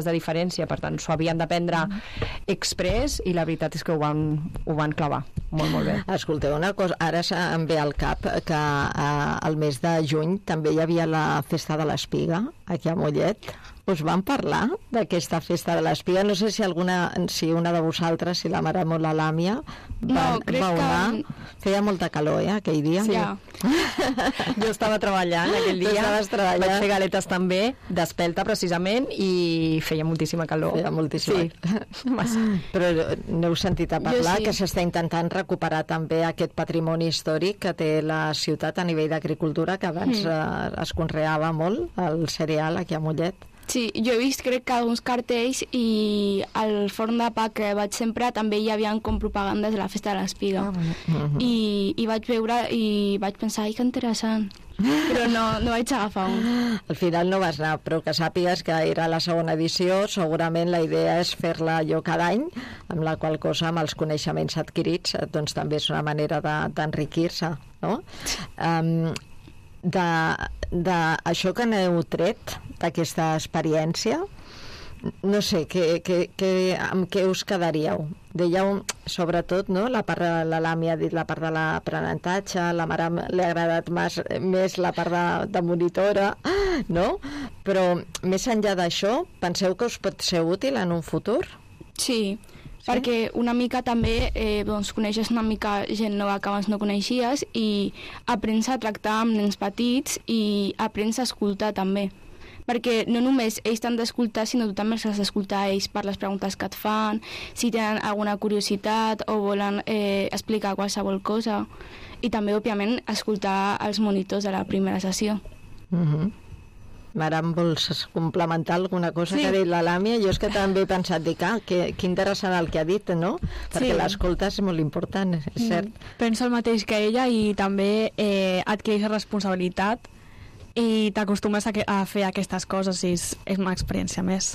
de diferència, per tant s'ho havien d'aprendre express, i la veritat és que ho van clavar molt bé. Escolteu una cosa, ara em ve al cap que al mes de juny també hi havia la festa de l'Espiga aquí a Mollet. Us van parlar d'aquesta festa de l'Espiga? No sé si una de vosaltres, si la Maram o la Làmia va anar. Feia molta calor, aquell dia. Sí. Ja. Jo estava treballant aquell dia, vaig fer galetes també, d'espelta precisament, i feia moltíssima calor. Feia moltíssima. Sí. Però n'heu sentit a parlar, que s'està intentant recuperar també aquest patrimoni històric que té la ciutat a nivell d'agricultura, que abans es conreava molt, el cereal aquí a Mollet. Sí, jo he vist, crec que alguns cartells, i al forn de pa que vaig sempre també hi havia com propagandes de la festa de l'Espiga. I vaig veure i vaig pensar, ai, que interessant. Però no vaig agafar un. Al final no vas anar, però que sàpigues que era la segona edició, segurament la idea és fer-la jo cada any, amb la qual cosa, amb els coneixements adquirits, doncs també és una manera d'enriquir-se, no? Això que n'heu tret, d'aquesta experiència, no sé, amb què us quedaríeu? Dèieu, sobretot, no? La part de la Làmia ha dit la part de l'aprenentatge, la Maram li ha agradat més la part de monitora, no? Però més enllà d'això, penseu que us pot ser útil en un futur? Sí, perquè una mica també coneixes una mica gent nova que abans no coneixies, i aprens a tractar amb nens petits i aprens a escoltar també, perquè no només ells t'han d'escoltar, sinó tu també els has d'escoltar ells per les preguntes que et fan, si tenen alguna curiositat o volen explicar qualsevol cosa, i també, òbviament, escoltar els monitors de la primera sessió. Maram, vols complementar alguna cosa que ha dit la Làmia? Jo és que també he pensat, que interessant el que ha dit, no? Perquè l'escolta és molt important, és cert. Penso el mateix que ella, i també adquireix responsabilitat i t'acostumes a fer aquestes coses, i és una experiència més.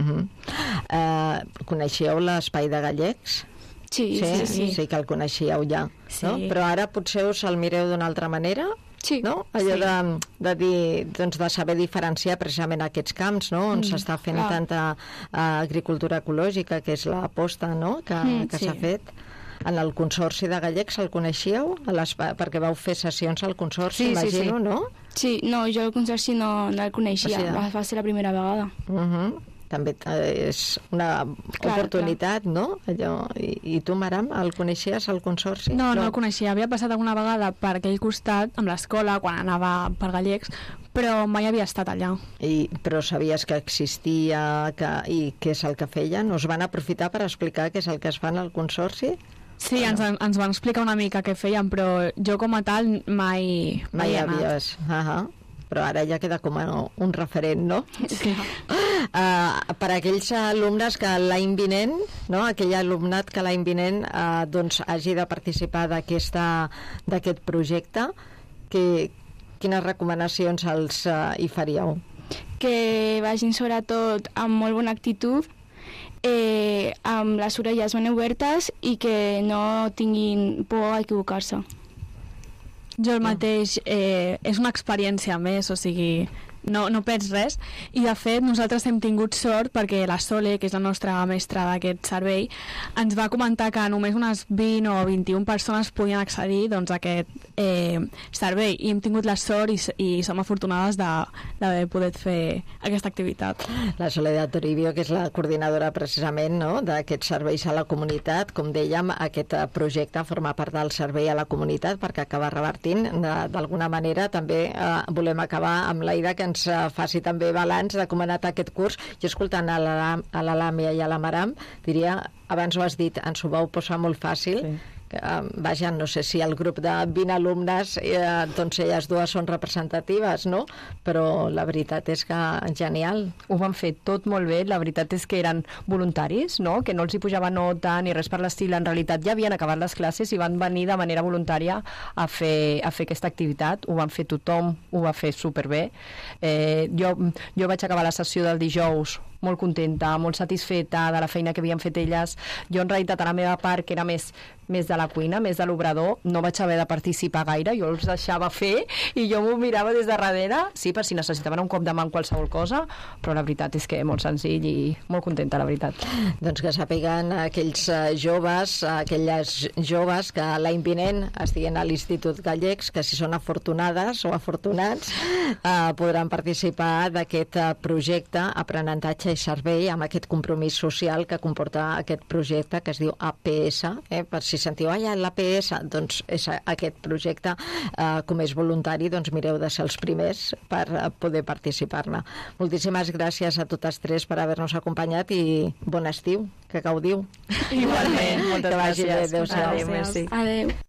Coneixíeu l'espai de gallecs? Sí. Sí que el coneixíeu ja, no? Però ara potser us el mireu d'una altra manera? Sí. No? Allò de dir, doncs, de saber diferenciar precisament aquests camps, no? On s'està fent tanta agricultura ecològica, que és l'aposta, no? que s'ha fet. En el Consorci de Gallecs el coneixíeu? Perquè vau fer sessions al Consorci, imagino, no? Sí, no, jo el Consorci no el coneixia, va ser la primera vegada. També és una oportunitat, no? I tu, Maram, el coneixies, el Consorci? No el coneixia. Havia passat alguna vegada per aquell costat, amb l'escola, quan anava per Gallecs, però mai havia estat allà. Però sabies que existia i què és el que feien? Us van aprofitar per explicar què és el que es fan al Consorci? Sí, ens van explicar una mica què feien, però jo com a tal mai he anat. Però ara ja queda com un referent, no? Sí. Per aquells alumnes que l'any vinent, no? Aquell alumnat que l'any vinent doncs hagi de participar d'aquest projecte, quines recomanacions hi faríeu? Que vagin sobretot amb molt bona actitud, amb les orelles ben obertes, i que no tinguin por a equivocar-se. Jo el mateix, és una experiència més, o sigui, no perds res, i de fet nosaltres hem tingut sort perquè la Sole, que és la nostra mestra d'aquest servei, ens va comentar que només unes 20 o 21 persones podien accedir a aquest servei, i hem tingut la sort i som afortunades d'haver pogut fer aquesta activitat. La Soledad Toribio, que és la coordinadora precisament, no?, d'aquests serveis a la comunitat, com dèiem, aquest projecte forma part del servei a la comunitat perquè acaba revertint d'alguna manera. També volem acabar amb la idea que ens faci també balanç de com ha anat aquest curs. Jo, escoltant a la Làmia i a la Maram, diria, abans ho has dit, ens ho vau posar molt fàcil. Vaja, no sé si el grup de 20 alumnes, doncs elles dues són representatives, no? Però la veritat és que genial. Ho van fer tot molt bé, la veritat és que eren voluntaris, no? Que no els hi pujava nota ni res per l'estil, en realitat ja havien acabat les classes i van venir de manera voluntària a fer aquesta activitat. Ho van fer tothom, ho va fer superbé. Jo vaig acabar la sessió del dijous molt contenta, molt satisfeta de la feina que havien fet elles. Jo, en realitat, a la meva part, que era més més de la cuina, més de l'obrador, no vaig haver de participar gaire, jo els deixava fer i jo m'ho mirava des de darrere, sí, per si necessitaven un cop de mà en qualsevol cosa, però la veritat és que molt senzill i molt contenta, la veritat. Doncs que sàpiguen aquells joves, aquelles joves que l'any vinent estiguen a l'Institut Gallecs, que si són afortunades o afortunats podran participar d'aquest projecte Aprenentatge i Servei, amb aquest compromís social que comporta aquest projecte que es diu APS, per si sentiu, l'APS, doncs és aquest projecte, com és voluntari, doncs mireu de ser els primers per poder participar-ne. Moltíssimes gràcies a totes tres per haver-nos acompanyat i bon estiu, que gaudiu. Igualment, moltes gràcies. Adéu. Adéu.